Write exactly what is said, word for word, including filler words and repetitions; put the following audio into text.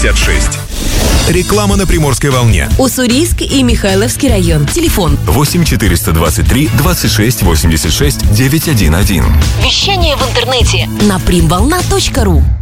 пятьдесят шесть. Реклама на Приморской волне. Уссурийск и Михайловский район. Телефон восемь четыреста двадцать три двадцать шесть восемьдесят шесть девятьсот одиннадцать. Вещание в интернете на примволна точка ру.